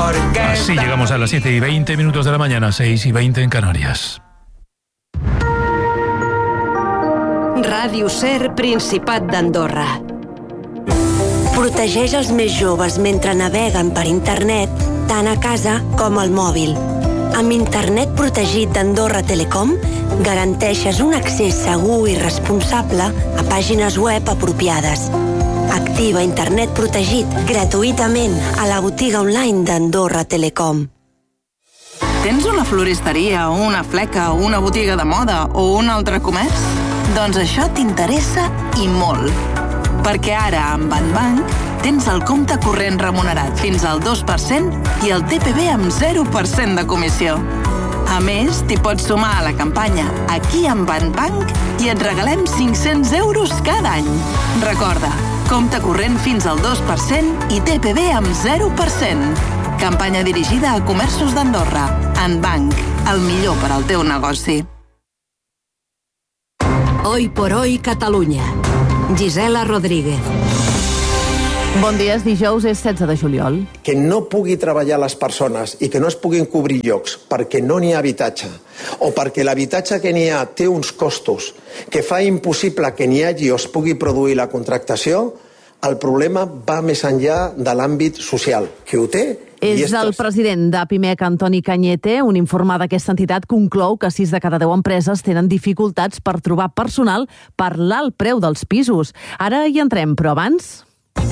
Así llegamos a las 7:20 de la mañana, 6:20 en Canarias. Ràdio Ser, Principat d'Andorra. Protegeix els més joves mentre naveguen per internet, tant a casa com al mòbil. Amb Internet protegit d'Andorra Telecom, garanteixes un accés segur i responsable a pàgines web apropiades. Activa Internet protegit gratuïtament a la botiga online d'Andorra Telecom. Tens una floristeria, una fleca, una botiga de moda o un altre comerç? Doncs això t'interessa i molt. Perquè ara, amb Banbank, tens el compte corrent remunerat fins al 2% i el TPV amb 0% de comissió. A més, t'hi pots sumar a la campanya Aquí amb Banbank i et regalem 500 euros cada any. Recorda, compte corrent fins al 2% i TPV amb 0%. Campanya dirigida a comerços d'Andorra. Banbank, el millor per al teu negoci. Hoy por hoy, Catalunya. Gisela Rodríguez. Bon dia, és dijous, és 16 de juliol. Que no pugui treballar les persones i que no es puguin cobrir llocs perquè no n'hi ha habitatge o perquè l'habitatge que n'hi ha té uns costos que fa impossible que n'hi hagi o es pugui produir la contractació, el problema va més enllà de l'àmbit social, que ho té. És el president de Pimec, Antoni Cañete. Un informe d'aquesta entitat conclou que 6 de cada 10 empreses tenen dificultats per trobar personal per l'alt preu dels pisos. Ara hi entrem, però abans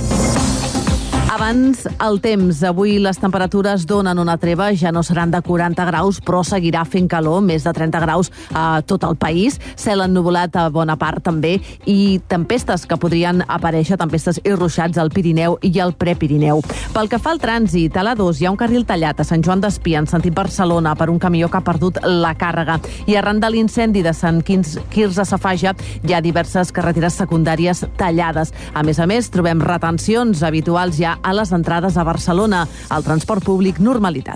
el temps. Avui les temperatures donen una treva, ja no seran de 40 graus, però seguirà fent calor, més de 30 graus a tot el país. Cel ennuvolat a bona part també, i tempestes que podrien aparèixer, tempestes i ruixats al Pirineu i al Prepirineu. Pel que fa al trànsit, a l'A2 hi ha un carril tallat a Sant Joan d'Espí, en sentit Barcelona, per un camió que ha perdut la càrrega. I arran de l'incendi de Sant Quirze Safaja hi ha diverses carreteres secundàries tallades. A més, trobem retencions habituals ja a les entrades a Barcelona. El transport públic, normalitat.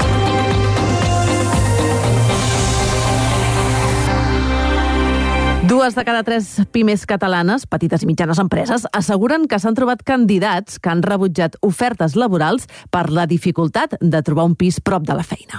Dues de cada 3 pimes catalanes, petites i mitjanes empreses, asseguren que s'han trobat candidats que han rebutjat ofertes laborals per la dificultat de trobar un pis prop de la feina.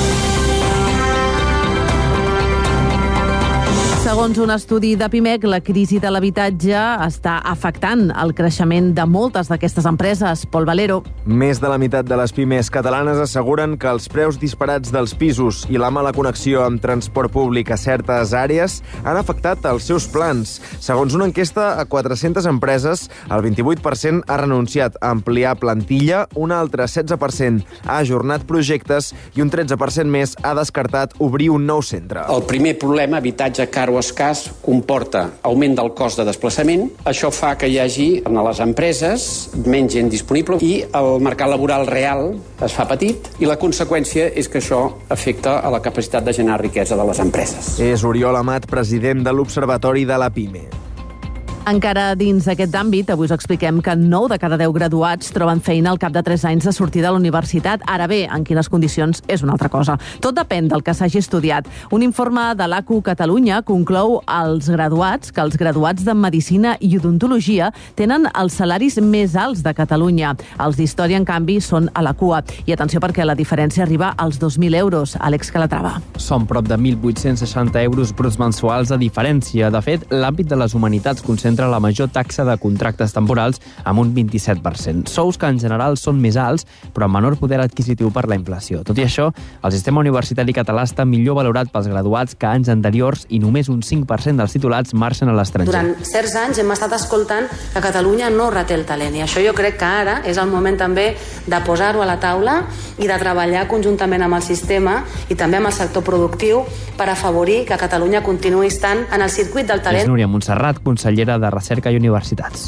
Segons un estudi de Pimec, la crisi de l'habitatge està afectant el creixement de moltes d'aquestes empreses. Pol Valero. Més de la meitat de les pimes catalanes asseguren que els preus disparats dels pisos i la mala connexió amb transport públic a certes àrees han afectat els seus plans. Segons una enquesta a 400 empreses, el 28% ha renunciat a ampliar plantilla, un altre 16% ha ajornat projectes i un 13% més ha descartat obrir un nou centre. El primer problema, habitatge car o escàs, comporta augment del cost de desplaçament. Això fa que hi hagi a les empreses menys gent disponible i el mercat laboral real es fa petit i la conseqüència és que això afecta a la capacitat de generar riquesa de les empreses. És Oriol Amat, president de l'Observatori de la PIME. Encara dins d'aquest àmbit, avui us expliquem que 9 de cada 10 graduats troben feina al cap de 3 anys de sortir de la universitat. Ara bé, en quines condicions és una altra cosa. Tot depèn del que s'hagi estudiat. Un informe de l'ACU Catalunya conclou que els graduats de Medicina i Odontologia tenen els salaris més alts de Catalunya. Els d'Història, en canvi, són a la cua. I atenció, perquè la diferència arriba als 2.000 euros. Àlex Calatrava. Són prop de 1.860 euros bruts mensuals de diferència. De fet, l'àmbit de les humanitats concentra la major taxa de contractes temporals amb un 27%. Sous que en general són més alts, però amb menor poder adquisitiu per la inflació. Tot i això, el sistema universitari català està millor valorat pels graduats que anys anteriors i només un 5% dels titulats marxen a l'estranger. Durant certs anys hem estat escoltant que Catalunya no reté el talent, i això jo crec que ara és el moment també de posar-ho a la taula i de treballar conjuntament amb el sistema i també amb el sector productiu per afavorir que Catalunya continuï estant en el circuit del talent. És Núria Montserrat, consellera de Recerca i Universitats.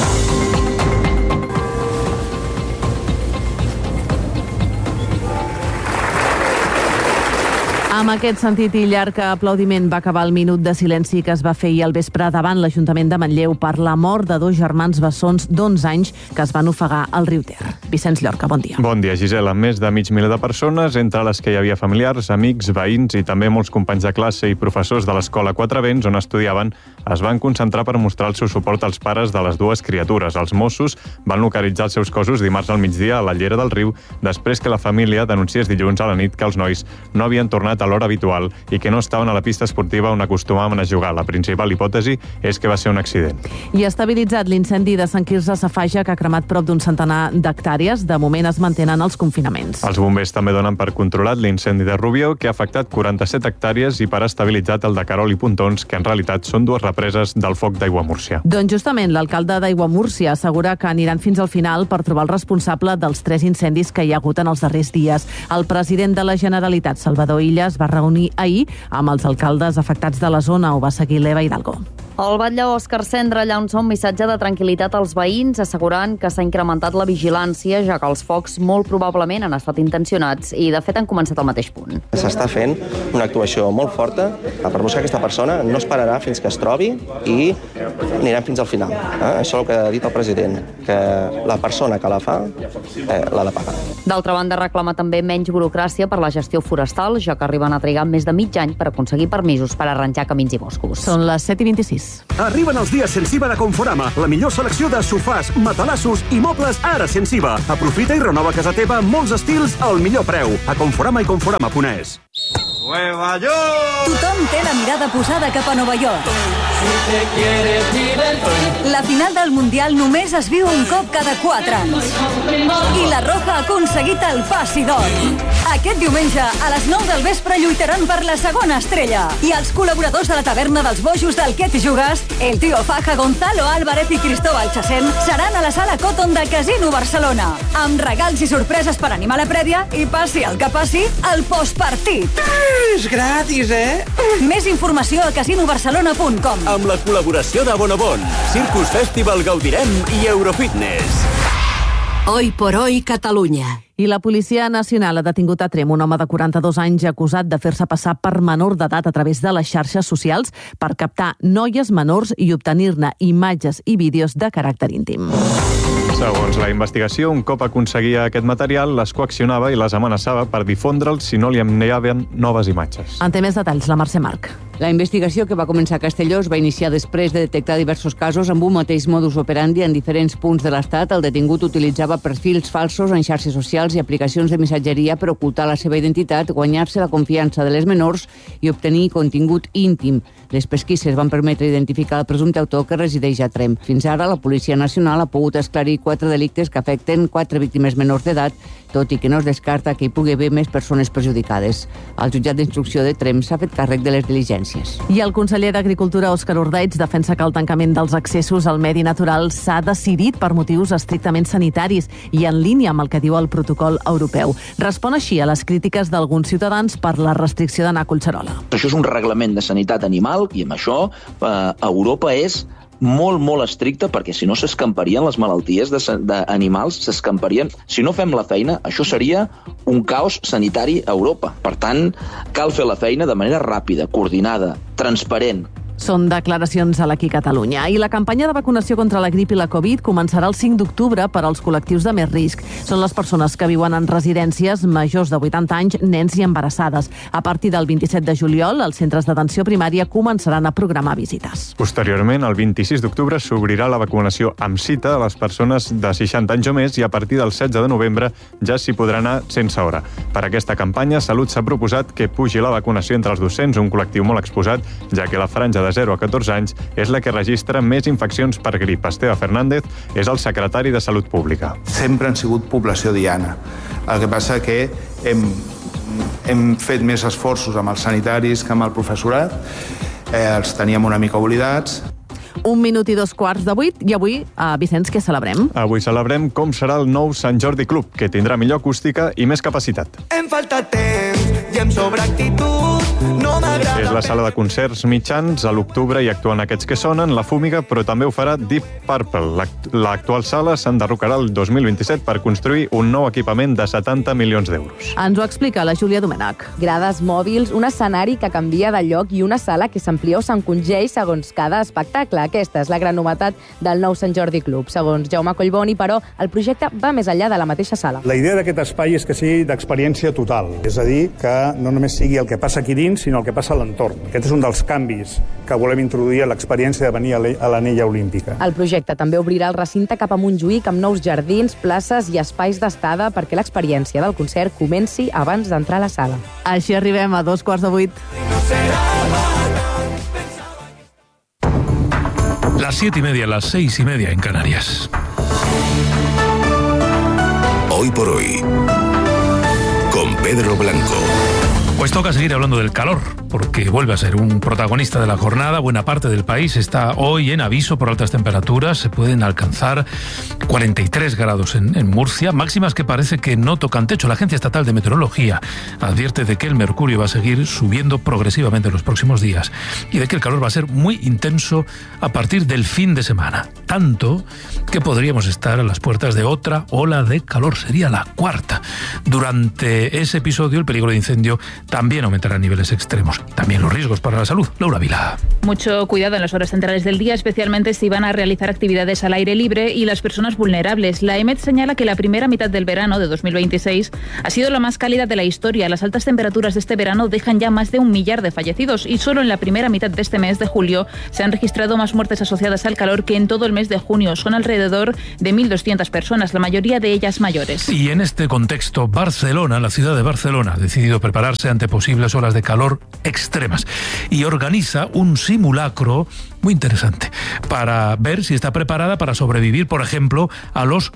Amb aquest sentit i llarg aplaudiment va acabar el minut de silenci que es va fer ahir al vespre davant l'Ajuntament de Manlleu per la mort de 2 germans bessons d'11 anys que es van ofegar al riu Ter. Vicenç Llorca, bon dia. Bon dia, Gisela. Més de mig miler de persones, entre les que hi havia familiars, amics, veïns i també molts companys de classe i professors de l'Escola Quatre Vents, on estudiaven es van concentrar per mostrar el seu suport als pares de les dues criatures. Els Mossos van localitzar els seus cossos dimarts al migdia a la Llera del Riu, després que la família denunciés dilluns a la nit que els nois no havien tornat a l'hora habitual i que no estaven a la pista esportiva on acostumaven a jugar. La principal hipòtesi és que va ser un accident. I estabilitzat l'incendi de Sant Quirze Safaja, que ha cremat prop d'un centenar d'hectàrees. De moment es mantenen els confinaments. Els bombers també donen per controlat l'incendi de Rubió, que ha afectat 47 hectàrees, i per estabilitzat el de Carol i Pontons, que en realitat són dues represes del foc d'Aiguamúrcia. Doncs justament l'alcalde d'Aiguamúrcia assegura que aniran fins al final per trobar el responsable dels 3 incendis que hi ha hagut en els darrers dies. El president de la Generalitat, Salvador Illa, es va reunir ahir amb els alcaldes afectats de la zona. Ho va seguir l'Eva Hidalgo. El batlle Òscar Cendra llança un missatge de tranquil·litat als veïns, assegurant que s'ha incrementat la vigilància, ja que els focs molt probablement han estat intencionats i, de fet, han començat al mateix punt. S'està fent una actuació molt forta per buscar aquesta persona, no esperarà fins que es trobi i anirem fins al final. Això és el que ha dit el president, que la persona que la fa l'ha de pagar. D'altra banda, reclama també menys burocràcia per la gestió forestal, ja que arriben a trigar més de mig any per aconseguir permisos per arranjar camins i boscos. Són les 7:26. Arriben els dies Sensiva de Conforama, la millor selecció de sofàs, matalassos i mobles ara Sensiva. Aprofita i renova casa teva amb molts estils al millor preu. A Conforama i Conforama.es. Nueva York! Tothom té la mirada posada cap a Nova York. La final del Mundial només es viu un cop cada 4 anys. I la Roja ha aconseguit el passi d'or. Aquest diumenge, a les 9 del vespre, lluitaran per la segona estrella. I els col·laboradors de la taverna dels bojos del Que t'hi jugues, el tio Faja, Gonzalo Álvarez i Cristóbal Chasén, seran a la sala Cotton de Casino Barcelona, amb regals i sorpreses per animar la prèvia i, passi el que passi, el postpartit. És gratis, eh? Més informació a casinobarcelona.com. Amb la col·laboració de Bonobon, Circus Festival Gaudirem i Eurofitness. Hoy por hoy, Catalunya. I la Policia Nacional ha detingut a Tremp un home de 42 anys acusat de fer-se passar per menor d'edat a través de les xarxes socials per captar noies menors i obtenir-ne imatges i vídeos de caràcter íntim. Segons la investigació, un cop aconseguia aquest material, les coaccionava i les amenaçava per difondre'ls si no li enviaven noves imatges. En té més detalls la Mercè Marc. La investigació que va començar a Castelló es va iniciar després de detectar diversos casos amb un mateix modus operandi en diferents punts de l'Estat. El detingut utilitzava perfils falsos en xarxes socials i aplicacions de missatgeria per ocultar la seva identitat, guanyar-se la confiança de les menors i obtenir contingut íntim. Les pesquises van permetre identificar el presumpte autor, que resideix a Tremp. Fins ara, la Policia Nacional ha pogut esclarir 4 delictes que afecten 4 víctimes menors d'edat, tot i que no es descarta que hi pugui haver més persones perjudicades. El jutjat d'instrucció de Tremp s'ha fet càrrec de les diligències. I el conseller d'Agricultura, Òscar Ordeig, defensa que el tancament dels accessos al medi natural s'ha decidit per motius estrictament sanitaris i en línia amb el que diu el protocol europeu. Respon així a les crítiques d'alguns ciutadans per la restricció d'anar a Collserola. Això és un reglament de sanitat animal i amb això Europa és molt estricta, perquè si no s'escamparien les malalties d'animals, s'escamparien. Si no fem la feina, això seria un caos sanitari a Europa. Per tant, cal fer la feina de manera ràpida, coordinada, transparent. Són declaracions a l'Aquí Catalunya. I la campanya de vacunació contra la grip i la Covid començarà el 5 d'octubre per als col·lectius de més risc. Són les persones que viuen en residències, majors de 80 anys, nens i embarassades. A partir del 27 de juliol, els centres d'atenció primària començaran a programar visites. Posteriorment, el 26 d'octubre, s'obrirà la vacunació amb cita a les persones de 60 anys o més i a partir del 16 de novembre ja s'hi podrà anar sense hora. Per aquesta campanya, Salut s'ha proposat que pugi la vacunació entre els docents, un col·lectiu molt exposat, ja que la franja de 0 a 14 anys és la que registra més infeccions per grip. Esteve Fernández és el secretari de Salut Pública. Sempre han sigut població diana. El que passa que hem fet més esforços amb els sanitaris que amb el professorat. Els teníem una mica oblidats. 1 minut i 2 de 8, i avui, Vicenç, què celebrem? Avui celebrem com serà el nou Sant Jordi Club, que tindrà millor acústica i més capacitat. Em falta temps i em sobra actitud, no m'agrada... És la sala de concerts mitjans a l'octubre i actuen aquests que sonen, La Fúmiga, però també ho farà Deep Purple. L'actual sala s'enderrocarà el 2027 per construir un nou equipament de 70 milions d'euros. Ens ho explica la Júlia Domènech. Grades mòbils, un escenari que canvia de lloc i una sala que s'amplia o s'encongeix segons cada espectacle. Aquesta és la gran novetat del nou Sant Jordi Club. Segons Jaume Collboni, però, el projecte va més enllà de la mateixa sala. La idea d'aquest espai és que sigui d'experiència total. És a dir, que no només sigui el que passa aquí dins, sinó el que passa a l'entorn. Aquest és un dels canvis que volem introduir a l'experiència de venir a l'anella olímpica. El projecte també obrirà el recinte cap a Montjuïc amb nous jardins, places i espais d'estada perquè l'experiència del concert comenci abans d'entrar a la sala. Així arribem a 7:45. Las 7:30, las 6:30 en Canarias. Hoy por hoy, con Pedro Blanco. Pues toca seguir hablando del calor, porque vuelve a ser un protagonista de la jornada. Buena parte del país está hoy en aviso por altas temperaturas. Se pueden alcanzar 43 grados en Murcia, máximas que parece que no tocan techo. La Agencia Estatal de Meteorología advierte de que el mercurio va a seguir subiendo progresivamente en los próximos días y de que el calor va a ser muy intenso a partir del fin de semana. Tanto que podríamos estar a las puertas de otra ola de calor. Sería la cuarta. Durante ese episodio, el peligro de incendio también aumentará a niveles extremos. También los riesgos para la salud. Laura Vila. Mucho cuidado en las horas centrales del día, especialmente si van a realizar actividades al aire libre y las personas vulnerables. La EMET señala que la primera mitad del verano de 2026 ha sido la más cálida de la historia. Las altas temperaturas de este verano dejan ya más de 1 millar de fallecidos y solo en la primera mitad de este mes de julio se han registrado más muertes asociadas al calor que en todo el mes de junio. Son alrededor de 1.200 personas, la mayoría de ellas mayores. Y en este contexto, Barcelona, la ciudad de Barcelona, ha decidido prepararse ante posibles olas de calor extremas y organiza un simulacro muy interesante para ver si está preparada para sobrevivir, por ejemplo, a los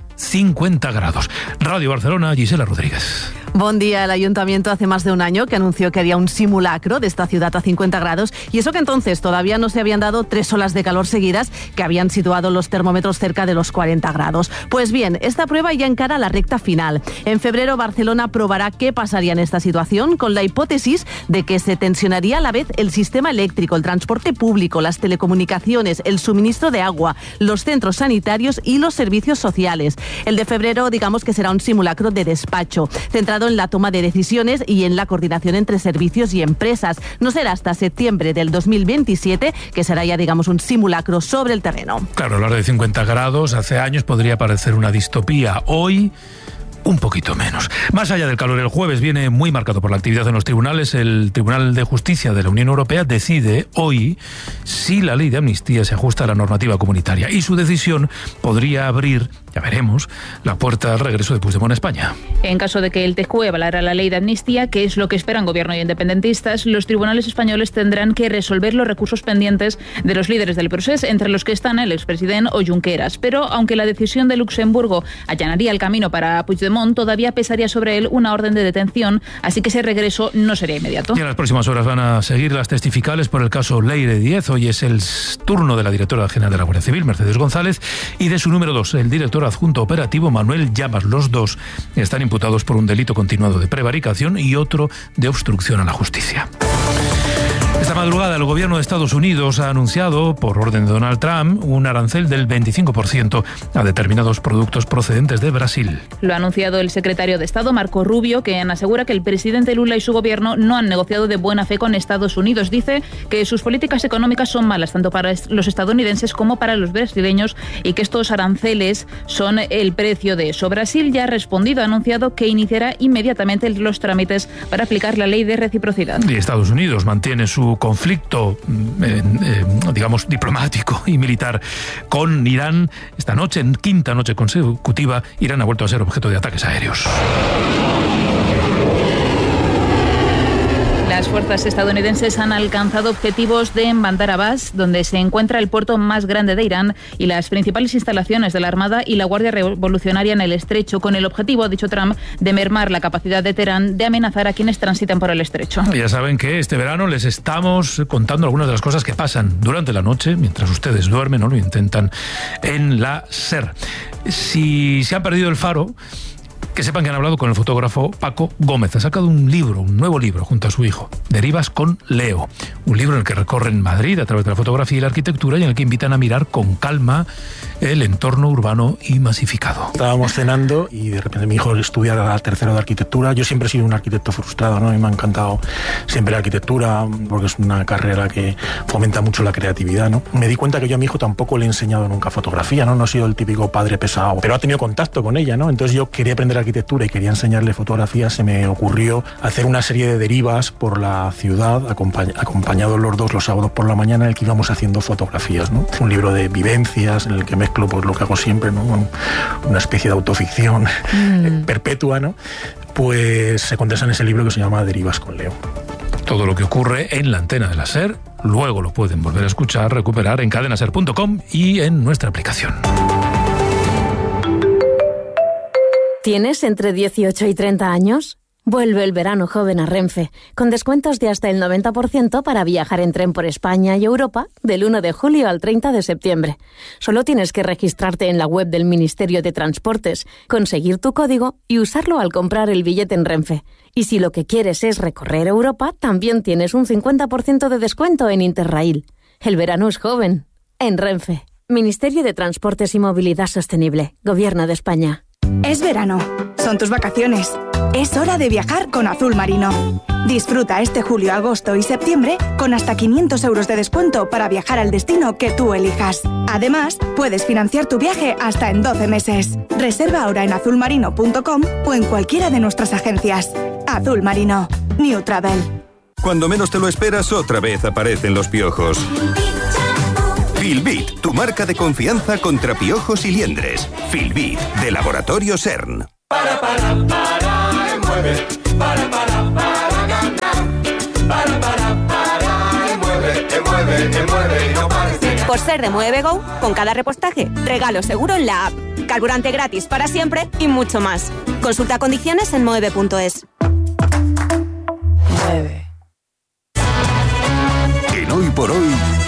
50 grados. Radio Barcelona, Gisela Rodríguez. Buen día. El Ayuntamiento hace más de un año que anunció que haría un simulacro de esta ciudad a 50 grados y eso que entonces todavía no se habían dado 3 olas de calor seguidas que habían situado los termómetros cerca de los 40 grados. Pues bien, esta prueba ya encara la recta final. En febrero, Barcelona probará qué pasaría en esta situación con la hipótesis de que se tensionaría a la vez el sistema eléctrico, el transporte público, las telecomunicaciones, el suministro de agua, los centros sanitarios y los servicios sociales. El de febrero, digamos que será un simulacro de despacho, centrado en la toma de decisiones y en la coordinación entre servicios y empresas. No será hasta septiembre del 2027 que será ya, digamos, un simulacro sobre el terreno. Claro, hablar de 50 grados hace años podría parecer una distopía. Hoy, un poquito menos. Más allá del calor, el jueves viene muy marcado por la actividad en los tribunales. El Tribunal de Justicia de la Unión Europea decide hoy si la ley de amnistía se ajusta a la normativa comunitaria y su decisión podría abrir, ya veremos, la puerta al regreso de Puigdemont a España. En caso de que el TJUE avalara la ley de amnistía, que es lo que esperan gobierno y independentistas, los tribunales españoles tendrán que resolver los recursos pendientes de los líderes del procés, entre los que están el expresidente o Junqueras. Pero aunque la decisión de Luxemburgo allanaría el camino para Puigdemont, todavía pesaría sobre él una orden de detención, así que ese regreso no sería inmediato. Y en las próximas horas van a seguir las testificales por el caso Leire Díez. Hoy es el turno de la directora general de la Guardia Civil, Mercedes González, y de su número 2, el director adjunto operativo, Manuel Llamas. Los dos están imputados por un delito continuado de prevaricación y otro de obstrucción a la justicia. Esta madrugada el gobierno de Estados Unidos ha anunciado, por orden de Donald Trump, un arancel del 25% a determinados productos procedentes de Brasil. Lo ha anunciado el secretario de Estado, Marco Rubio, quien asegura que el presidente Lula y su gobierno no han negociado de buena fe con Estados Unidos. Dice que sus políticas económicas son malas tanto para los estadounidenses como para los brasileños y que estos aranceles son el precio de eso. Brasil ya ha respondido, ha anunciado que iniciará inmediatamente los trámites para aplicar la ley de reciprocidad. Y Estados Unidos mantiene su conflicto, digamos, diplomático y militar con Irán. Esta noche, en quinta noche consecutiva, Irán ha vuelto a ser objeto de ataques aéreos. Las fuerzas estadounidenses han alcanzado objetivos de Bandar Abbas, donde se encuentra el puerto más grande de Irán y las principales instalaciones de la Armada y la Guardia Revolucionaria en el estrecho, con el objetivo, ha dicho Trump, de mermar la capacidad de Teherán de amenazar a quienes transitan por el estrecho. Ya saben que este verano les estamos contando algunas de las cosas que pasan durante la noche, mientras ustedes duermen o lo intentan, en la SER. Si se han perdido el faro, que sepan que han hablado con el fotógrafo Paco Gómez. Ha sacado un nuevo libro, junto a su hijo, Derivas con Leo. Un libro en el que recorren Madrid a través de la fotografía y la arquitectura y en el que invitan a mirar con calma el entorno urbano y masificado. Estábamos cenando y de repente mi hijo estudia la tercero de arquitectura. Yo siempre he sido un arquitecto frustrado, ¿no? A mí me ha encantado siempre la arquitectura porque es una carrera que fomenta mucho la creatividad, ¿no? Me di cuenta que yo a mi hijo tampoco le he enseñado nunca fotografía, ¿no? No he sido el típico padre pesado, pero ha tenido contacto con ella, ¿no? Entonces yo quería aprender arquitectura y quería enseñarle fotografías, se me ocurrió hacer una serie de derivas por la ciudad, acompañados los dos los sábados por la mañana, en el que íbamos haciendo fotografías, ¿no? Un libro de vivencias en el que mezclo pues lo que hago siempre, ¿no? Una especie de autoficción perpetua, ¿no? Pues se condensa en ese libro que se llama Derivas con Leo. Todo lo que ocurre en la antena de la SER, luego lo pueden volver a escuchar, recuperar en cadenaser.com y en nuestra aplicación. ¿Tienes entre 18 y 30 años? Vuelve el verano joven a Renfe, con descuentos de hasta el 90% para viajar en tren por España y Europa del 1 de julio al 30 de septiembre. Solo tienes que registrarte en la web del Ministerio de Transportes, conseguir tu código y usarlo al comprar el billete en Renfe. Y si lo que quieres es recorrer Europa, también tienes un 50% de descuento en Interrail. El verano es joven. En Renfe. Ministerio de Transportes y Movilidad Sostenible. Gobierno de España. Es verano. Son tus vacaciones. Es hora de viajar con Azul Marino. Disfruta este julio, agosto y septiembre con hasta 500 euros de descuento para viajar al destino que tú elijas. Además, puedes financiar tu viaje hasta en 12 meses. Reserva ahora en azulmarino.com o en cualquiera de nuestras agencias. Azul Marino. New Travel. Cuando menos te lo esperas, otra vez aparecen los piojos. Filbit, tu marca de confianza contra piojos y liendres. Filbit, de Laboratorio CERN. Mueve, para ganar. Mueve y no pares de ganar. Por ser de Mueve Go, con cada repostaje, regalo seguro en la app, carburante gratis para siempre y mucho más. Consulta condiciones en moeve.es. Mueve. En Hoy por Hoy,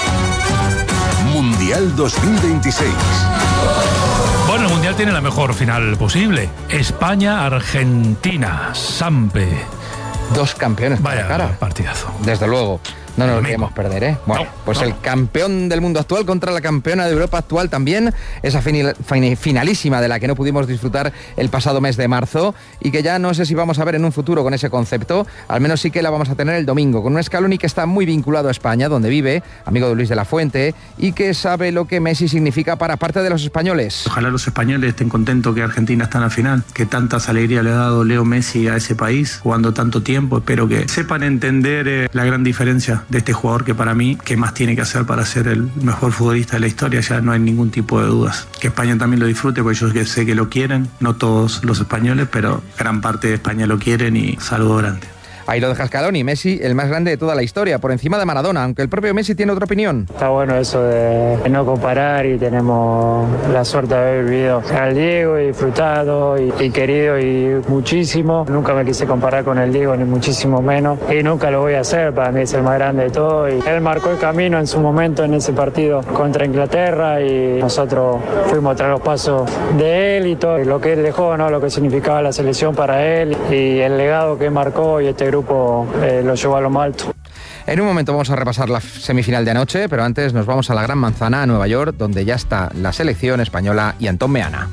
Mundial 2026. Bueno, el Mundial tiene la mejor final posible. España-Argentina. Sampe. Dos campeones. Vaya cara. Partidazo. Desde luego. No nos lo queremos perder, ¿eh? Bueno, el campeón del mundo actual contra la campeona de Europa actual también. Esa finalísima de la que no pudimos disfrutar el pasado mes de marzo y que ya no sé si vamos a ver en un futuro con ese concepto. Al menos sí que la vamos a tener el domingo, con un Scaloni que está muy vinculado a España, donde vive, amigo de Luis de la Fuente, y que sabe lo que Messi significa para parte de los españoles. Ojalá los españoles estén contentos que Argentina está en la final, que tantas alegrías le ha dado Leo Messi a ese país, jugando tanto tiempo. Espero que sepan entender la gran diferencia de este jugador que para mí, ¿qué más tiene que hacer para ser el mejor futbolista de la historia? Ya no hay ningún tipo de dudas. Que España también lo disfrute, porque yo sé que lo quieren, no todos los españoles, pero gran parte de España lo quieren y saludo grande. Ahí lo deja Scaloni, Messi, el más grande de toda la historia, por encima de Maradona, aunque el propio Messi tiene otra opinión. Está bueno eso de no comparar y tenemos la suerte de haber vivido al Diego y disfrutado y querido y muchísimo. Nunca me quise comparar con el Diego, ni muchísimo menos, y nunca lo voy a hacer, para mí es el más grande de todo. Y él marcó el camino en su momento en ese partido contra Inglaterra y nosotros fuimos tras los pasos de él y todo lo que él dejó, ¿no? Lo que significaba la selección para él y el legado que marcó, y este grupo lo llevó a lo más alto. En un momento vamos a repasar la semifinal de anoche, pero antes nos vamos a la Gran Manzana, a Nueva York, donde ya está la selección española y Antón Meana.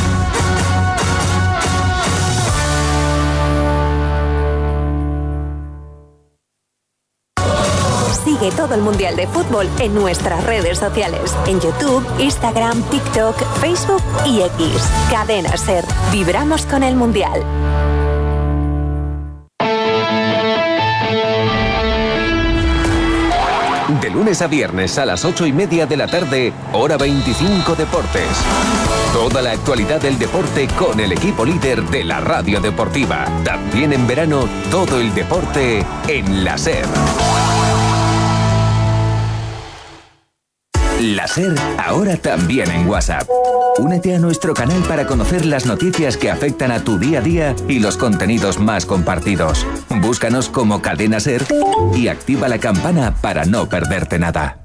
Sigue todo el Mundial de Fútbol en nuestras redes sociales, en YouTube, Instagram, TikTok, Facebook y X. Cadena SER. Vibramos con el Mundial. De lunes a viernes a las 8:30 de la tarde, Hora 25 Deportes. Toda la actualidad del deporte con el equipo líder de la radio deportiva. También en verano, todo el deporte en la SER. La SER, ahora también en WhatsApp. Únete a nuestro canal para conocer las noticias que afectan a tu día a día y los contenidos más compartidos. Búscanos como Cadena SER y activa la campana para no perderte nada.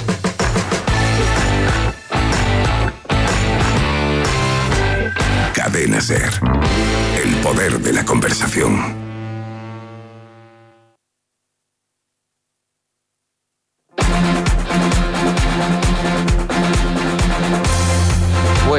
Cadena SER. El poder de la conversación. Pues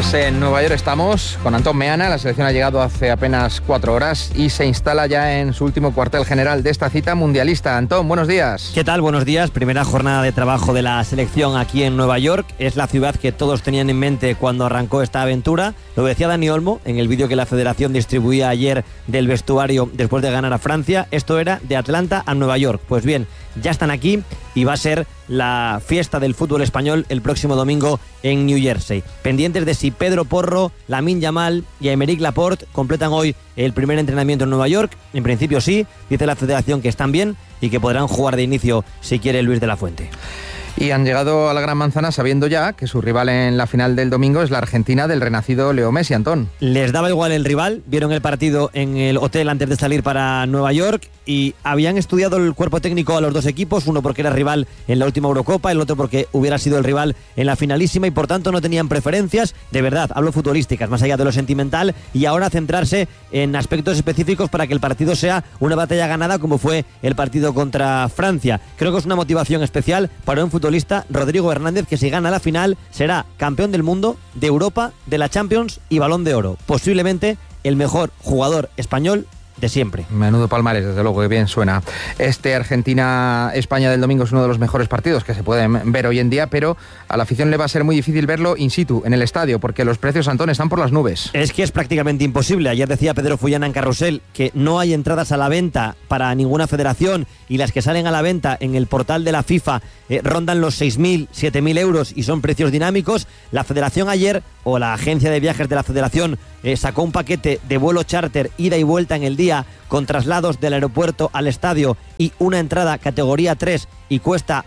Pues en Nueva York estamos con Antón Meana. La selección ha llegado hace apenas 4 horas y se instala ya en su último cuartel general de esta cita mundialista. Antón, buenos días. ¿Qué tal? Buenos días. Primera jornada de trabajo de la selección aquí en Nueva York. Es la ciudad que todos tenían en mente cuando arrancó esta aventura. Lo decía Dani Olmo en el vídeo que la federación distribuía ayer del vestuario después de ganar a Francia. Esto era de Atlanta a Nueva York. Pues bien, ya están aquí y va a ser la fiesta del fútbol español el próximo domingo en New Jersey. Pendientes de si Pedro Porro, Lamine Yamal y Aymeric Laporte completan hoy el primer entrenamiento en Nueva York. En principio sí, dice la federación que están bien y que podrán jugar de inicio si quiere Luis de la Fuente. Y han llegado a la Gran Manzana sabiendo ya que su rival en la final del domingo es la Argentina del renacido Leo Messi, Antón. Les daba igual el rival, vieron el partido en el hotel antes de salir para Nueva York y habían estudiado el cuerpo técnico a los dos equipos, uno porque era rival en la última Eurocopa, el otro porque hubiera sido el rival en la finalísima y por tanto no tenían preferencias, de verdad, hablo futbolísticas, más allá de lo sentimental, y ahora centrarse en aspectos específicos para que el partido sea una batalla ganada como fue el partido contra Francia. Creo que es una motivación especial para un futbolista, Rodrigo Hernández, que si gana la final será campeón del mundo, de Europa, de la Champions y Balón de Oro. Posiblemente el mejor jugador español de siempre. Menudo palmarés, desde luego, que bien suena. Este Argentina-España del domingo es uno de los mejores partidos que se pueden ver hoy en día, pero a la afición le va a ser muy difícil verlo in situ, en el estadio, porque los precios, Antón, están por las nubes. Es que es prácticamente imposible. Ayer decía Pedro Fullana en Carrusel que no hay entradas a la venta para ninguna federación y las que salen a la venta en el portal de la FIFA rondan los 6.000, 7.000 euros y son precios dinámicos. La federación ayer, o la agencia de viajes de la federación, sacó un paquete de vuelo charter ida y vuelta en el día con traslados del aeropuerto al estadio y una entrada categoría 3 y cuesta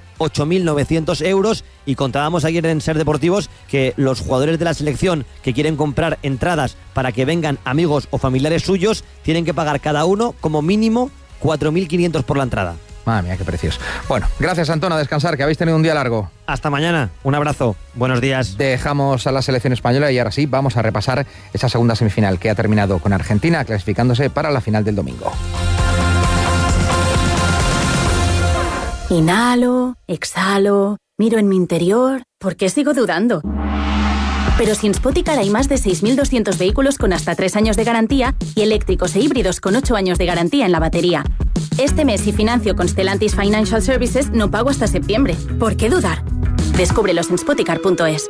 8.900 euros y contábamos ayer en Ser Deportivos que los jugadores de la selección que quieren comprar entradas para que vengan amigos o familiares suyos tienen que pagar cada uno como mínimo 4.500 por la entrada. Madre mía, qué precios. Bueno, gracias, Antón, a descansar, que habéis tenido un día largo. Hasta mañana, un abrazo, buenos días. Dejamos a la selección española y ahora sí, vamos a repasar esa segunda semifinal que ha terminado con Argentina clasificándose para la final del domingo. Inhalo, exhalo, miro en mi interior. ¿Por qué sigo dudando? Pero si en Spoticar hay más de 6.200 vehículos con hasta 3 años de garantía y eléctricos e híbridos con 8 años de garantía en la batería. Este mes, si financio con Stellantis Financial Services, no pago hasta septiembre. ¿Por qué dudar? Descúbrelos en spoticar.es.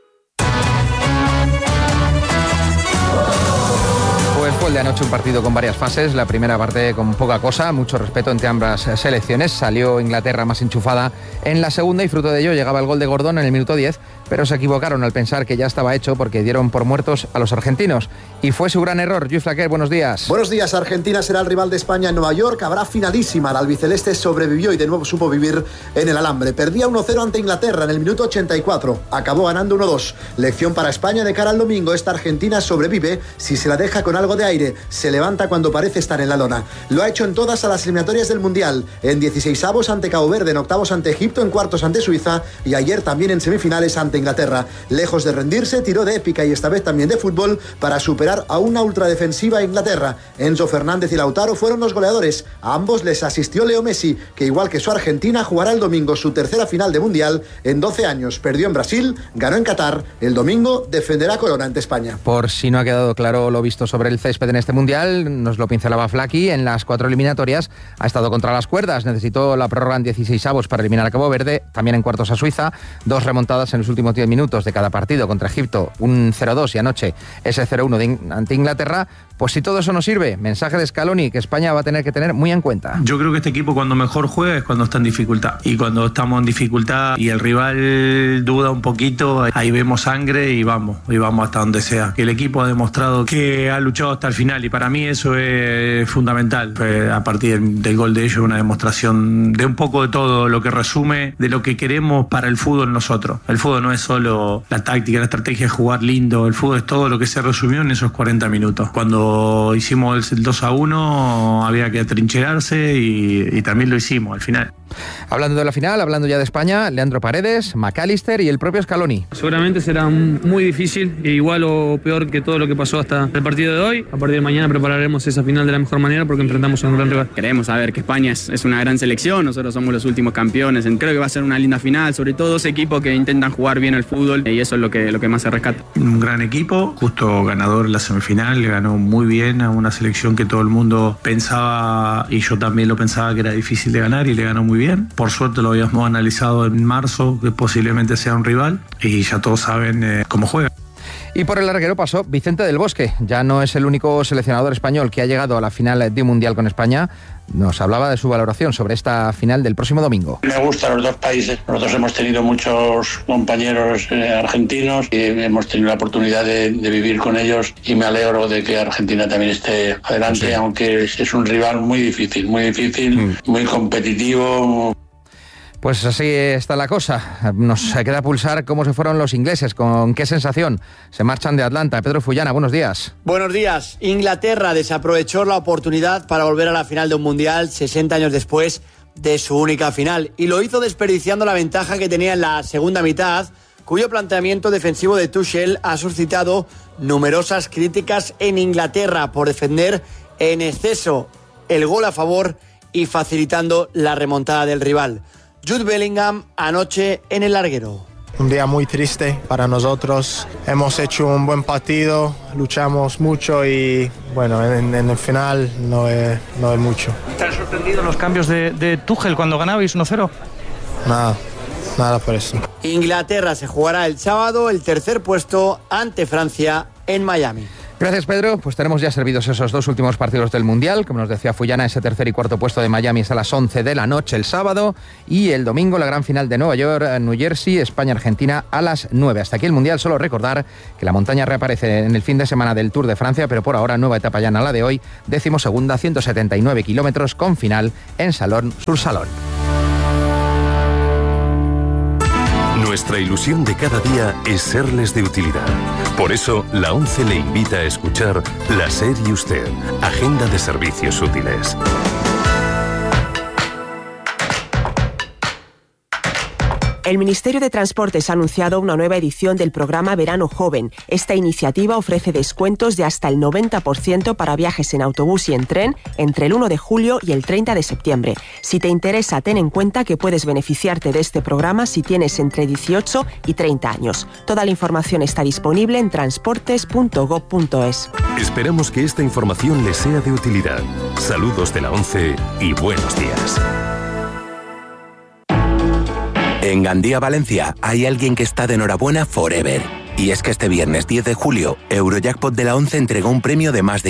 Pues fue el de anoche un partido con varias fases. La primera parte con poca cosa, mucho respeto entre ambas selecciones. Salió Inglaterra más enchufada en la segunda y fruto de ello llegaba el gol de Gordon en el minuto 10, pero se equivocaron al pensar que ya estaba hecho porque dieron por muertos a los argentinos. Y fue su gran error. Lluís Flaquer, buenos días. Buenos días. Argentina será el rival de España en Nueva York. Habrá finalísima. El albiceleste sobrevivió y de nuevo supo vivir en el alambre. Perdía 1-0 ante Inglaterra en el minuto 84. Acabó ganando 1-2. Lección para España de cara al domingo. Esta Argentina sobrevive si se la deja con algo de aire. Se levanta cuando parece estar en la lona. Lo ha hecho en todas a las eliminatorias del Mundial. En 16avos ante Cabo Verde, en octavos ante Egipto, en cuartos ante Suiza y ayer también en semifinales ante Inglaterra. Lejos de rendirse, tiró de épica y esta vez también de fútbol para superar a una ultradefensiva Inglaterra. Enzo Fernández y Lautaro fueron los goleadores. A ambos les asistió Leo Messi, que igual que su Argentina jugará el domingo su tercera final de Mundial en 12 años. Perdió en Brasil, ganó en Qatar. El domingo defenderá corona ante España. Por si no ha quedado claro lo visto sobre el césped en este Mundial, nos lo pincelaba Flaqui. En las 4 eliminatorias ha estado contra las cuerdas. Necesitó la prórroga en 16avos para eliminar a Cabo Verde, también en cuartos a Suiza. 2 remontadas en los últimos 10 minutos de cada partido contra Egipto, un 0-2 y anoche ese 0-1 ante Inglaterra. Pues si todo eso no sirve, mensaje de Scaloni que España va a tener que tener muy en cuenta. Yo creo que este equipo cuando mejor juega es cuando está en dificultad. Y cuando estamos en dificultad y el rival duda un poquito, ahí vemos sangre y vamos hasta donde sea. El equipo ha demostrado que ha luchado hasta el final y para mí eso es fundamental. A partir del gol de ellos, una demostración de un poco de todo lo que resume de lo que queremos para el fútbol nosotros. El fútbol no es solo la táctica, la estrategia, jugar lindo. El fútbol es todo lo que se resumió en esos 40 minutos. Cuando hicimos el 2-1 había que atrincherarse y también lo hicimos al final. Hablando de la final, hablando ya de España, Leandro Paredes, McAllister y el propio Scaloni. Seguramente será muy difícil, igual o peor que todo lo que pasó hasta el partido de hoy. A partir partir de mañana prepararemos esa final de la mejor manera porque enfrentamos a un gran rival. Queremos saber que España es una gran selección, nosotros somos los últimos campeones, creo que va a ser una linda final, sobre todo dos equipos que intentan jugar bien el fútbol y eso es lo que más se rescata. Un gran equipo, justo ganador en la semifinal, le ganó muy bien a una selección que todo el mundo pensaba, y yo también lo pensaba, que era difícil de ganar, y le ganó muy bien. Por suerte lo habíamos analizado en marzo, que posiblemente sea un rival, y ya todos saben cómo juega. Y por el larguero pasó Vicente del Bosque. Ya no es el único seleccionador español que ha llegado a la final de un mundial con España. Nos hablaba de su valoración sobre esta final del próximo domingo. Me gustan los dos países. Nosotros hemos tenido muchos compañeros argentinos y hemos tenido la oportunidad de vivir con ellos, y me alegro de que Argentina también esté adelante, sí. Aunque es un rival muy difícil, muy competitivo. Pues así está la cosa. Nos queda pulsar cómo se fueron los ingleses, con qué sensación se marchan de Atlanta. Pedro Fullana, buenos días. Buenos días. Inglaterra desaprovechó la oportunidad para volver a la final de un mundial 60 años después de su única final, y lo hizo desperdiciando la ventaja que tenía en la segunda mitad, cuyo planteamiento defensivo de Tuchel ha suscitado numerosas críticas en Inglaterra por defender en exceso el gol a favor y facilitando la remontada del rival. Jude Bellingham anoche en el larguero. Un día muy triste para nosotros. Hemos hecho un buen partido, luchamos mucho y bueno, en el final no es mucho. ¿Te han sorprendido los cambios de Tuchel cuando ganabais 1-0? Nada por eso. Inglaterra se jugará el sábado el tercer puesto ante Francia en Miami. Gracias, Pedro. Pues tenemos ya servidos esos dos últimos partidos del Mundial. Como nos decía Fullana, ese tercer y cuarto puesto de Miami es a las 11 de la noche el sábado, y el domingo la gran final de Nueva York, New Jersey, España-Argentina a las 9. Hasta aquí el Mundial. Solo recordar que la montaña reaparece en el fin de semana del Tour de Francia, pero por ahora nueva etapa llana la de hoy, 12ª, 179 kilómetros con final en Salón-sur-Salón. Nuestra ilusión de cada día es serles de utilidad. Por eso, la ONCE le invita a escuchar La SER y Usted, Agenda de Servicios Útiles. El Ministerio de Transportes ha anunciado una nueva edición del programa Verano Joven. Esta iniciativa ofrece descuentos de hasta el 90% para viajes en autobús y en tren entre el 1 de julio y el 30 de septiembre. Si te interesa, ten en cuenta que puedes beneficiarte de este programa si tienes entre 18 y 30 años. Toda la información está disponible en transportes.gov.es. Esperamos que esta información les sea de utilidad. Saludos de la ONCE y buenos días. En Gandía, Valencia, hay alguien que está de enhorabuena forever. Y es que este viernes 10 de julio, Eurojackpot de la ONCE entregó un premio de más de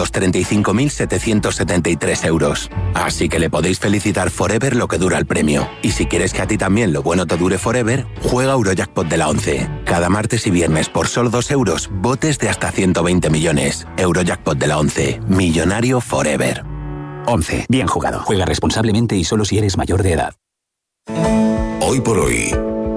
535.773 euros. Así que le podéis felicitar forever lo que dura el premio. Y si quieres que a ti también lo bueno te dure forever, juega Eurojackpot de la ONCE. Cada martes y viernes por solo 2 euros, botes de hasta 120 millones. Eurojackpot de la ONCE. Millonario forever. 11. Bien jugado. Juega responsablemente y solo si eres mayor de edad. Hoy por hoy,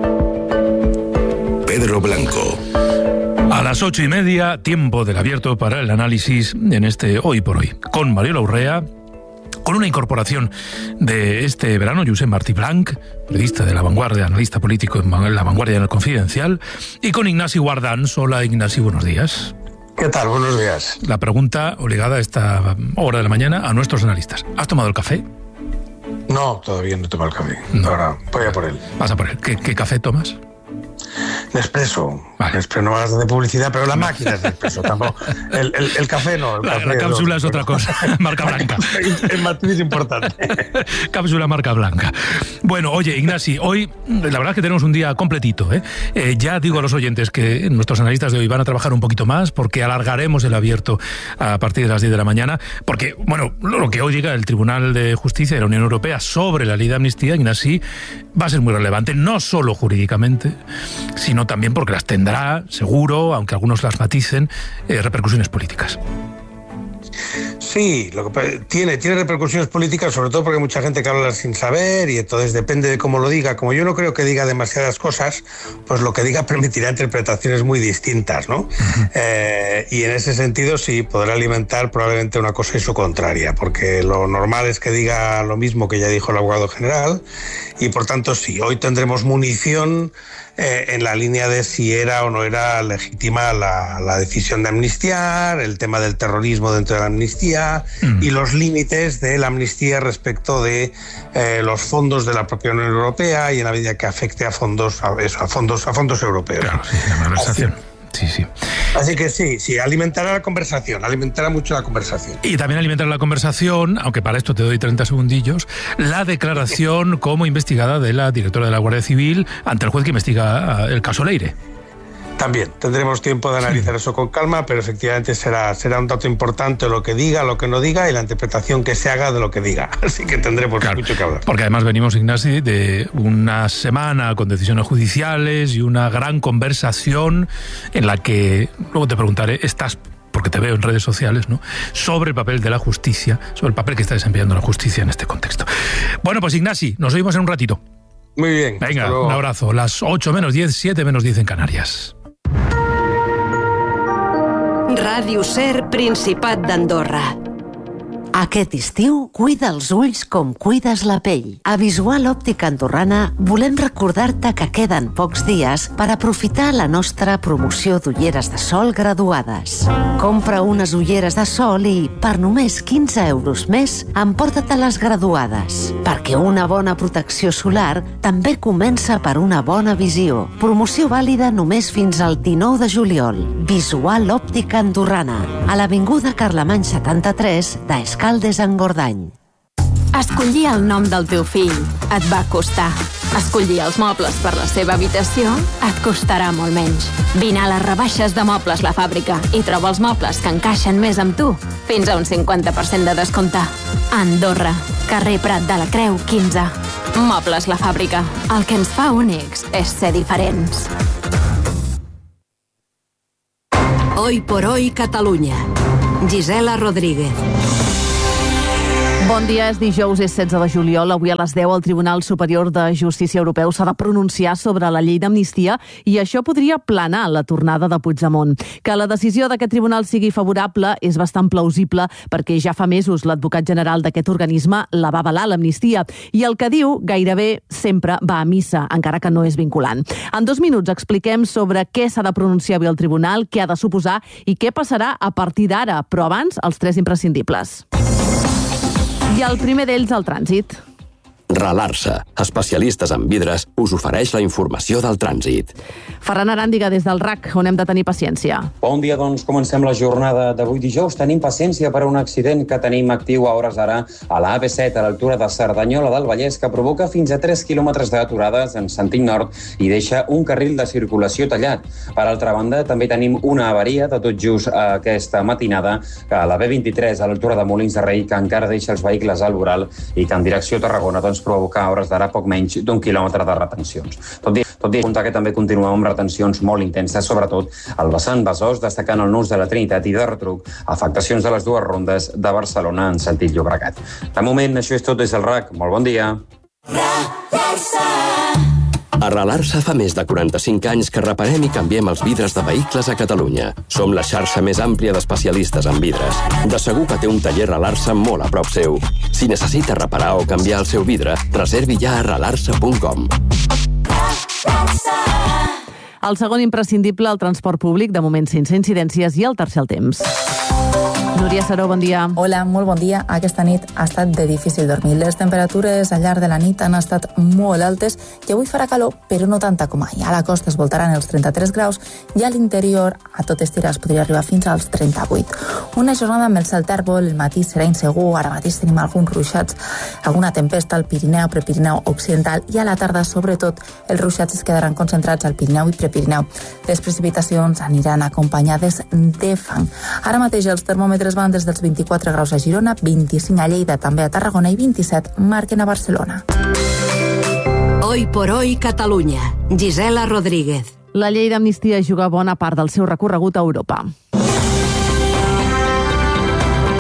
Pedro Blanco. A las 8:30, tiempo del abierto para el análisis en este Hoy por Hoy. Con Mariola Urrea, con una incorporación de este verano, Josep Martí Blanc, periodista de La Vanguardia, analista político en La Vanguardia en el Confidencial, y con Ignasi Guardans. Hola, Ignasi, buenos días. ¿Qué tal? Buenos días. La pregunta obligada a esta hora de la mañana a nuestros analistas. ¿Has tomado el café? No, todavía no tomo el café. No. Ahora voy a por él. Vas a por él. ¿Qué café tomas? Nespresso. Vale. Nespresso, no hagas de publicidad, pero la máquina es Nespresso. Tampoco. El café no. La cápsula es otra cosa. Marca blanca. El matiz es importante. Cápsula marca blanca. Bueno, oye, Ignasi, hoy la verdad es que tenemos un día completito. Ya digo a los oyentes que nuestros analistas de hoy van a trabajar un poquito más porque alargaremos el abierto a partir de las 10 de la mañana. Porque, bueno, lo que hoy diga el Tribunal de Justicia de la Unión Europea sobre la ley de amnistía, Ignasi, va a ser muy relevante, no solo jurídicamente, sino también porque las tendrá, seguro, aunque algunos las maticen, repercusiones políticas. Sí, tiene repercusiones políticas, sobre todo porque hay mucha gente que habla sin saber y entonces depende de cómo lo diga. Como yo no creo que diga demasiadas cosas, pues lo que diga permitirá interpretaciones muy distintas, ¿no? Y en ese sentido sí, podrá alimentar probablemente una cosa y su contraria, porque lo normal es que diga lo mismo que ya dijo el abogado general y por tanto sí, hoy tendremos munición en la línea de si era o no era legítima la decisión de amnistiar, el tema del terrorismo dentro de la amnistía y los límites de la amnistía respecto de los fondos de la propia Unión Europea y en la medida que afecte a fondos europeos. Claro, sí, la malversación. Sí. Así que sí, alimentará la conversación, alimentará mucho la conversación. Y también alimentará la conversación, aunque para esto te doy 30 segundillos, la declaración como investigada de la directora de la Guardia Civil ante el juez que investiga el caso Leire. También tendremos tiempo de analizar eso con calma, pero efectivamente será un dato importante lo que diga, lo que no diga y la interpretación que se haga de lo que diga. Así que tendremos mucho que hablar. Porque además venimos, Ignasi, de una semana con decisiones judiciales y una gran conversación en la que, luego te preguntaré, porque te veo en redes sociales, ¿no?, sobre el papel de la justicia, sobre el papel que está desempeñando la justicia en este contexto. Bueno, pues Ignasi, nos oímos en un ratito. Muy bien. Venga, un abrazo. Las 8 menos 10, 7 menos 10 en Canarias. Ràdio Ser, Principat d'Andorra. Aquest estiu, cuida els ulls com cuides la pell. A Visual Òptica Andorrana volem recordar-te que queden pocs dies per aprofitar la nostra promoció d'ulleres de sol graduades. Compra unes ulleres de sol i, per només 15 euros més, emporta-te les graduades. Perquè una bona protecció solar també comença per una bona visió. Promoció vàlida només fins al 19 de juliol. Visual Òptica Andorrana, a l'Avinguda Carlemany 73 d'Escaldes en Gordany. Escollir el nom del teu fill et va costar. Escollir els mobles per la seva habitació et costarà molt menys. Vine a les rebaixes de Mobles La Fàbrica i troba els mobles que encaixen més amb tu. Fins a un 50% de descompte. Andorra, carrer Prat de la Creu 15. Mobles La Fàbrica. El que ens fa únics és ser diferents. Hoy por hoy Catalunya. Gisela Rodríguez. Bon dia, és dijous, és 16 de juliol. Avui a les 10 el Tribunal Superior de Justícia Europeu s'ha de pronunciar sobre la llei d'amnistia i això podria planar la tornada de Puigdemont. Que la decisió d'aquest tribunal sigui favorable és bastant plausible perquè ja fa mesos l'advocat general d'aquest organisme la va avalar l'amnistia i el que diu gairebé sempre va a missa, encara que no és vinculant. En 2 minuts expliquem sobre què s'ha de pronunciar avui el tribunal, què ha de suposar i què passarà a partir d'ara, però abans els 3 imprescindibles. I el primer d'ells, el trànsit. Ralarsa, especialistes en vidres, us ofereix la informació del trànsit. Ferran Aràndiga, des del RAC, on hem de tenir paciència. Bon dia, doncs comencem la jornada d'avui dijous. Tenim paciència per a un accident que tenim actiu a hores d'ara a la AP7, a l'altura de Cerdanyola del Vallès, que provoca fins a 3 quilòmetres d'aturades en sentit nord i deixa un carril de circulació tallat. Per altra banda, també tenim una avaria de tot just aquesta matinada a la B23, a l'altura de Molins de Rei, que encara deixa els vehicles al voral i que en direcció a Tarragona provocar a hores d'ara poc menys d'1 quilòmetre de retencions. Tot i comptar que també continuem amb retencions molt intenses, sobretot al vessant Besòs, destacant el nus de la Trinitat i de retruc, afectacions de les 2 rondes de Barcelona en sentit Llobregat. De moment, això és tot des del RAC. Molt bon dia. A Ralarsa fa més de 45 anys que reparem i canviem els vidres de vehicles a Catalunya. Som la xarxa més àmplia d'especialistes en vidres. De segur que té un taller Ralarsa molt a prop seu. Si necessita reparar o canviar el seu vidre, reservi ja a ralarsa.com. El segon imprescindible, el transport públic, de moment sense incidències, i el tercer, el temps. Núria Saró, bon dia. Hola, molt bon dia. Aquesta nit ha estat de difícil dormir. Les temperatures al llarg de la nit han estat molt altes i avui farà calor, però no tanta com ahir. A la costa es voltaran els 33 graus i a l'interior, a tot estirar, es podria arribar fins als 38. Una jornada amb el cel tèrbol, el matí serà insegur, ara mateix tenim alguns ruixats, alguna tempesta al Pirineu, Prepirineu Occidental i a la tarda, sobretot, els ruixats es quedaran concentrats al Pirineu i Prepirineu. Les precipitacions aniran acompanyades de fang. Ara mateix els termòmetres van des dels 24 graus a Girona, 25 a Lleida, també a Tarragona i 27 marquen a Barcelona. Hoy por hoy Catalunya. Gisela Rodríguez. La llei d'amnistia juga bona part del seu recorregut a Europa.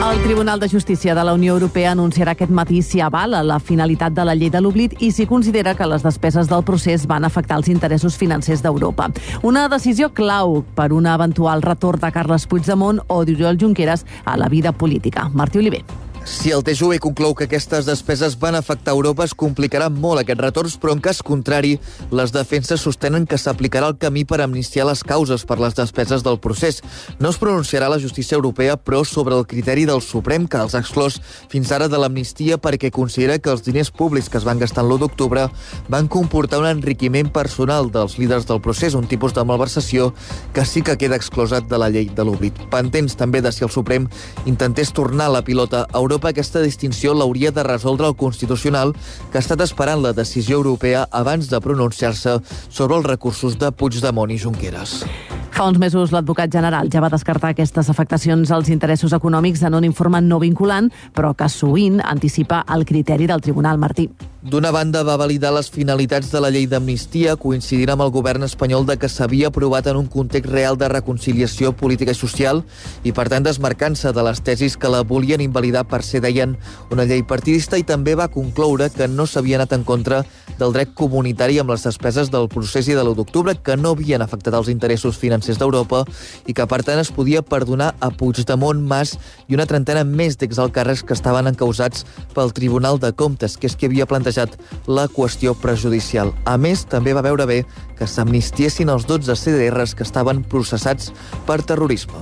El Tribunal de Justícia de la Unió Europea anunciarà aquest matí si avala la finalitat de la llei de l'oblit i si considera que les despeses del procés van afectar els interessos financers d'Europa. Una decisió clau per un eventual retorn de Carles Puigdemont o d'Oriol Junqueras a la vida política. Martí Oliver. Si el TJUE conclou que aquestes despeses van afectar Europa, es complicarà molt aquest retorn, però en cas contrari, les defenses sostenen que s'aplicarà el camí per amnistiar les causes per les despeses del procés. No es pronunciarà la justícia europea, però sobre el criteri del Suprem, que els ha exclòs fins ara de l'amnistia perquè considera que els diners públics que es van gastar l'1 d'octubre van comportar un enriquiment personal dels líders del procés, un tipus de malversació que sí que queda exclosat de la llei de l'oblit. Pendents també de si el Suprem intentés tornar la pilota a Europa, aquesta distinció l'hauria de resoldre el Constitucional, que ha estat esperant la decisió europea abans de pronunciar-se sobre els recursos de Puigdemont i Junqueras. Fa uns mesos l'advocat general ja va descartar aquestes afectacions als interessos econòmics en un informe no vinculant, però que sovint anticipa el criteri del Tribunal. Martí. D'una banda, va validar les finalitats de la llei d'amnistia, coincidint amb el govern espanyol de que s'havia aprovat en un context real de reconciliació política i social i, per tant, desmarcant-se de les tesis que la volien invalidar per ser, deien, una llei partidista, i també va concloure que no s'havia anat en contra del dret comunitari amb les despeses del procés i de l'1 d'octubre, que no havien afectat els interessos financers d'Europa i que, per tant, es podia perdonar a Puigdemont, Mas i una trentena més d'exalcàrrecs que estaven encausats pel Tribunal de Comptes, que és qui havia plantejat la qüestió prejudicial. A més, també va veure bé que s'amnistiessin els 12 CDRs que estaven processats per terrorisme.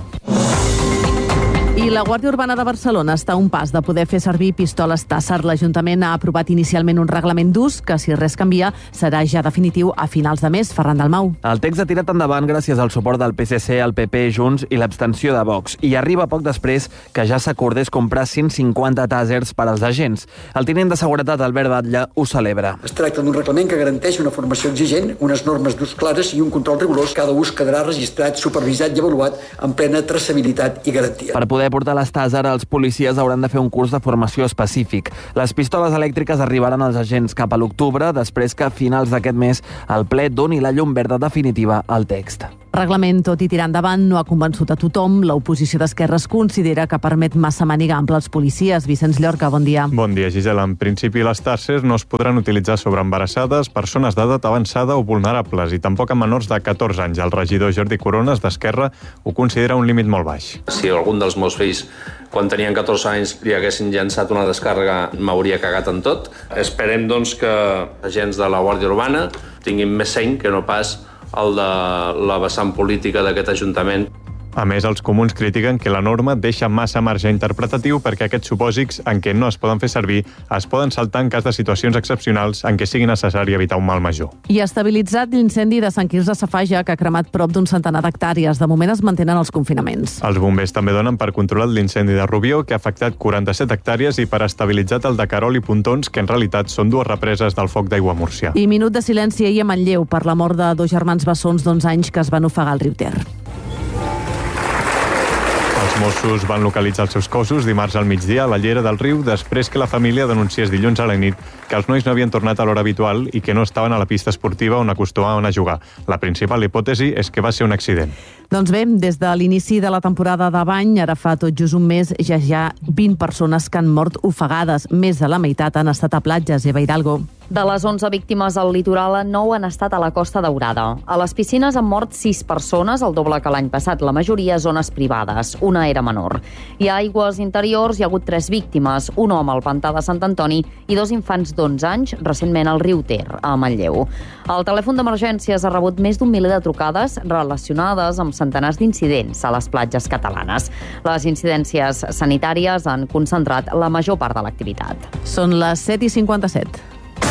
I la Guàrdia Urbana de Barcelona està a un pas de poder fer servir pistoles Taser. L'Ajuntament ha aprovat inicialment un reglament d'ús que, si res canvia, serà ja definitiu a finals de mes. Ferran Dalmau. El text ha tirat endavant gràcies al suport del PSC, el PP, Junts i l'abstenció de Vox. I arriba poc després que ja s'acordés comprar 150 Tasers per als agents. El tinent de seguretat, Albert Batlle, ho celebra. Es tracta d'un reglament que garanteix una formació exigent, unes normes d'ús clares i un control rigorós. Cada ús quedarà registrat, supervisat i avaluat amb plena traçabilitat i garantia. Per poder portar les Taser, els policies hauran de fer un curs de formació específic. Les pistoles elèctriques arribaran als agents cap a l'octubre, després que a finals d'aquest mes el ple doni la llum verda definitiva al text. Reglament, tot i tirar endavant, no ha convençut a tothom. L'oposició d'Esquerres considera que permet massa màniga ampla als policies. Vicenç Llorca, bon dia. Bon dia, Gisela. En principi, les Taser no es podran utilitzar sobre embarassades, persones d'edat avançada o vulnerables, i tampoc a menors de 14 anys. El regidor Jordi Corones, d'Esquerra, ho considera un límit molt baix. Si algun dels meus fills, quan tenien 14 anys, li haguessin llançat una descàrrega, m'hauria cagat en tot. Esperem, doncs, que agents de la Guàrdia Urbana tinguin més seny que no pas el de la vessant política d'aquest Ajuntament. A més, els comuns critiquen que la norma deixa massa marge interpretatiu perquè aquests supòsits en què no es poden fer servir es poden saltar en cas de situacions excepcionals en què sigui necessari evitar un mal major. I estabilitzat l'incendi de Sant Quirze Safaja, que ha cremat prop d'un centenar d'hectàrees. De moment es mantenen els confinaments. Els bombers també donen per controlat l'incendi de Rubió, que ha afectat 47 hectàrees, i per estabilitzat el de Carol i Pontons, que en realitat són dues represes del foc d'aigua a Múrcia. I minut de silenci ahir a Manlleu per la mort de dos germans bessons d'11 anys que es van ofegar al riu Ter. Els Mossos van localitzar els seus cossos dimarts al migdia a la llera del riu després que la família denunciés dilluns a la nit que els nois no havien tornat a l'hora habitual i que no estaven a la pista esportiva on acostumaven a jugar. La principal hipòtesi és que va ser un accident. Doncs bé, des de l'inici de la temporada de bany, ara fa tot just un mes, ja hi ha 20 persones que han mort ofegades. Més de la meitat han estat a platges. Eva Hidalgo. De les 11 víctimes al litoral, 9 han estat a la Costa Daurada. A les piscines han mort 6 persones, el doble que l'any passat, la majoria a zones privades. Una era menor. I a aigües interiors hi ha hagut 3 víctimes, un home al pantà de Sant Antoni i 2 infants d'11 anys, recentment al riu Ter, a Manlleu. El telèfon d'emergències ha rebut més d'1 miler de trucades relacionades amb centenars d'incidents a les platges catalanes. Les incidències sanitàries han concentrat la major part de l'activitat. Són les 7:57.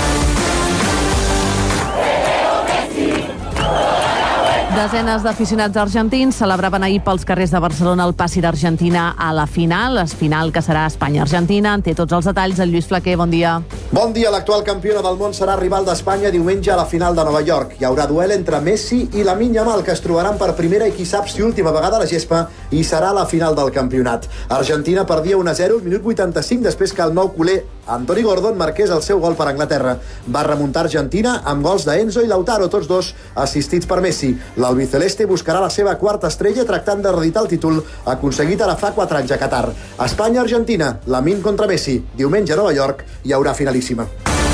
Desenes d'aficionats argentins celebraven ahir pels carrers de Barcelona el passi d'Argentina a la final, que serà Espanya-Argentina. En té tots els detalls el Lluís Flaquer, bon dia. Bon dia, l'actual campiona del món serà rival d'Espanya diumenge a la final de Nova York. Hi haurà duel entre Messi i Lamine Yamal, que es trobaran per primera i qui sap si última vegada a la gespa, i serà la final del campionat. Argentina perdia 1-0 al minut 85 després que el nou culer Anthony Gordon marqués el seu gol per Anglaterra. Va remuntar Argentina amb gols d'Enzo i Lautaro, tots dos assistits per Messi. La L'albiceleste buscarà la seva quarta estrella tractant de reeditar el títol aconseguit ara fa 4 anys a Qatar. Espanya-Argentina, Lamine contra Messi. Diumenge a Nova York hi haurà finalíssima.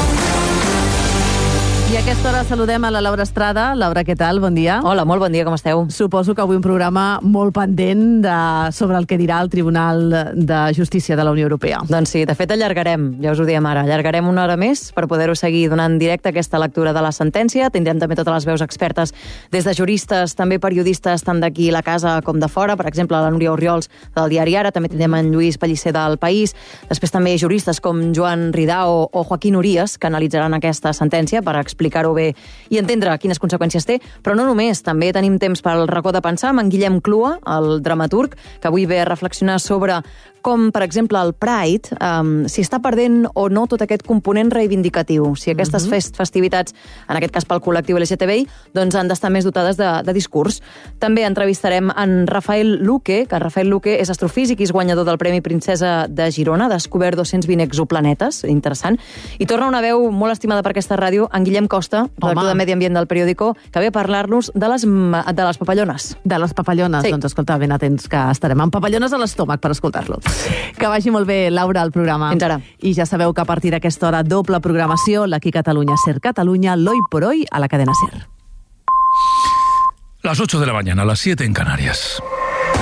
I a aquesta hora saludem a la Laura Estrada. Laura, què tal? Bon dia. Hola, molt bon dia, com esteu? Suposo que avui un programa molt pendent sobre el que dirà el Tribunal de Justícia de la Unió Europea. Doncs sí, de fet allargarem, ja us ho diem ara, allargarem una hora més per poder-ho seguir donant en directe aquesta lectura de la sentència. Tindrem també totes les veus expertes des de juristes, també periodistes, tant d'aquí a la casa com de fora, per exemple la Núria Orriols del diari Ara, també tindrem en Lluís Pellicer del País, després també juristes com Joan Ridao o Joaquín Urías, que analitzaran aquesta sentència per explicar-ho bé i entendre quines conseqüències té, però no només, també tenim temps pel racó de pensar amb en Guillem Clua, el dramaturg, que avui ve a reflexionar sobre com, per exemple, el Pride, si està perdent o no tot aquest component reivindicatiu, si aquestes festivitats, en aquest cas pel col·lectiu LGTBI, doncs han d'estar més dotades de discurs. També entrevistarem en Rafael Luque, que Rafael Luque és astrofísic i és guanyador del Premi Princesa de Girona, ha descobert 220 exoplanetes, interessant, i torna una veu molt estimada per aquesta ràdio, en Guillem Costa, redactor de Medi Ambient del Periódico, que ve a parlar-nos de les papallones. De les papallones? Sí. Doncs escolta, ben atents, que estarem amb papallones a l'estómac per escoltar-lo. Que vagi molt bé, Laura, el programa. Fins ara. I ja sabeu que a partir d'aquesta hora, doble programació, l'Aquí Catalunya, Ser Catalunya, l'Hoy por Hoy, a la cadena Ser. Las 8 de la mañana, las 7 en Canarias.